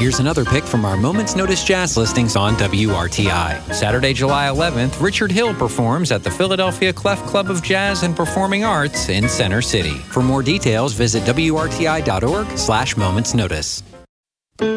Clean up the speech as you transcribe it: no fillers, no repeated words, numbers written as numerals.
Here's another pick from our Moments Notice Jazz listings on WRTI. Saturday, July 11th, Richard Hill performs at the Philadelphia Clef Club of Jazz and Performing Arts in Center City. For more details, visit WRTI.org/momentsnotice.